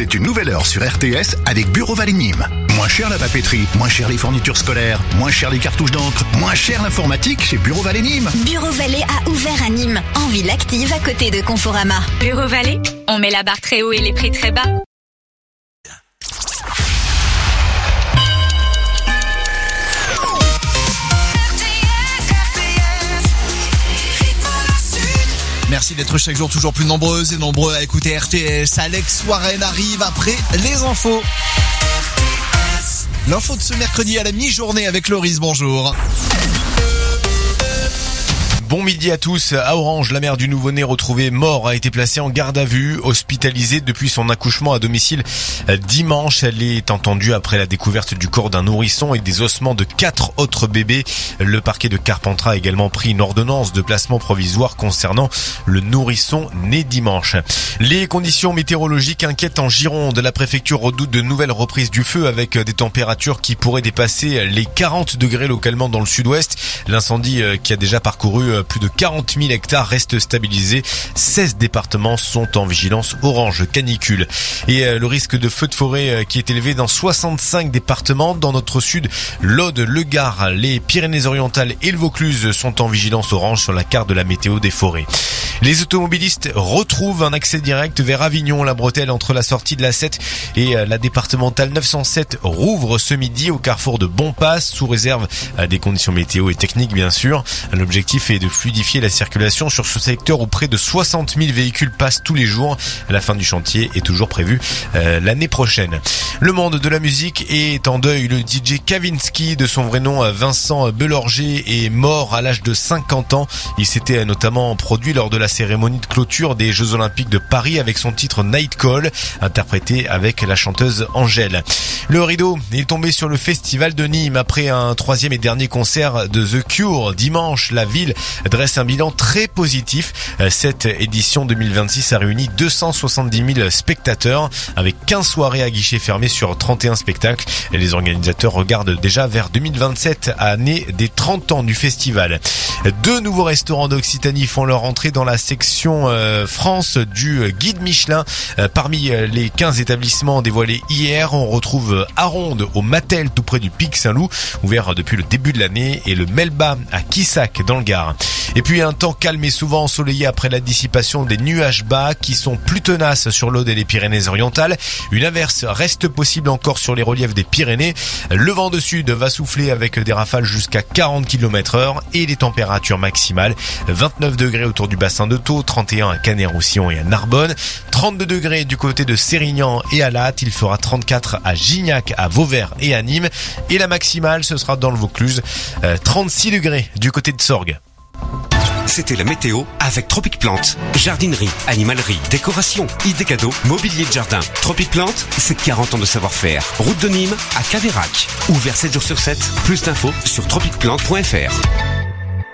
C'est une nouvelle heure sur RTS avec Bureau Vallée Nîmes. Moins cher la papeterie, moins cher les fournitures scolaires, moins cher les cartouches d'encre, moins cher l'informatique chez Bureau Vallée Nîmes. Bureau Vallée a ouvert à Nîmes, en ville active à côté de Conforama. Bureau Vallée, on met la barre très haut et les prix très bas. Merci d'être chaque jour toujours plus nombreuses et nombreux à écouter RTS. Alex Warren arrive après les infos. L'info de ce mercredi à la mi-journée avec Loris, bonjour. Bon midi à tous. À Orange, la mère du nouveau-né retrouvé mort a été placée en garde à vue, hospitalisée depuis son accouchement à domicile dimanche. Elle est entendue après la découverte du corps d'un nourrisson et des ossements de 4 autres bébés. Le parquet de Carpentras a également pris une ordonnance de placement provisoire concernant le nourrisson né dimanche. Les conditions météorologiques inquiètent en Gironde. La préfecture redoute de nouvelles reprises du feu avec des températures qui pourraient dépasser les 40 degrés localement dans le sud-ouest. L'incendie qui a déjà parcouru plus de 40 000 hectares reste stabilisé. 16 départements sont en vigilance orange canicule. Et le risque de feu de forêt qui est élevé dans 65 départements. Dans notre sud, l'Aude, le Gard, les Pyrénées-Orientales et le Vaucluse sont en vigilance orange sur la carte de la météo des forêts. Les automobilistes retrouvent un accès direct vers Avignon. La bretelle entre la sortie de la 7 et la départementale 907 rouvre ce midi au carrefour de Bonpass, sous réserve des conditions météo et techniques bien sûr. L'objectif est de fluidifier la circulation sur ce secteur où près de 60 000 véhicules passent tous les jours. La fin du chantier est toujours prévue l'année prochaine. Le monde de la musique est en deuil. Le DJ Kavinsky, de son vrai nom Vincent Belorger, est mort à l'âge de 50 ans. Il s'était notamment produit lors de la cérémonie de clôture des Jeux Olympiques de Paris avec son titre Night Call, interprété avec la chanteuse Angèle. Le rideau est tombé sur le festival de Nîmes après un troisième et dernier concert de The Cure. Dimanche, la ville dresse un bilan très positif. Cette édition 2026 a réuni 270 000 spectateurs avec 15 soirées à guichet fermé sur 31 spectacles. Et les organisateurs regardent déjà vers 2027, année des 30 ans du festival. 2 nouveaux restaurants d'Occitanie font leur entrée dans la section France du guide Michelin. Parmi les 15 établissements dévoilés hier, on retrouve Aronde au Mattel tout près du Pic Saint-Loup, ouvert depuis le début de l'année, et le Melba à Quissac dans le Gard. Et puis un temps calme et souvent ensoleillé après la dissipation des nuages bas qui sont plus tenaces sur l'Aude et les Pyrénées-Orientales. Une averse reste possible encore sur les reliefs des Pyrénées. Le vent de sud va souffler avec des rafales jusqu'à 40 km/h et les températures maximales 29 degrés autour du bassin de Thau, 31 à Canet-Roussillon et à Narbonne, 32 degrés du côté de Sérignan et à Latte, il fera 34 à Gignac, à Vauvert et à Nîmes, et la maximale ce sera dans le Vaucluse, 36 degrés du côté de Sorgues. C'était la météo avec Tropic Plante. Jardinerie, animalerie, décoration, idées cadeaux, mobilier de jardin. Tropic Plante, c'est 40 ans de savoir-faire. Route de Nîmes à Caveyrac. Ouvert 7 jours sur 7. Plus d'infos sur tropicplante.fr.